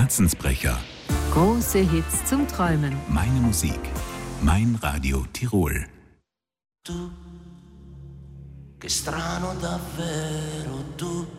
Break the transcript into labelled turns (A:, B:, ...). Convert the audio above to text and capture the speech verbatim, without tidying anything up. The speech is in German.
A: Herzensbrecher.
B: Große Hits zum Träumen.
A: Meine Musik. Mein Radio Tirol.
C: Tu, che strano davvero tu.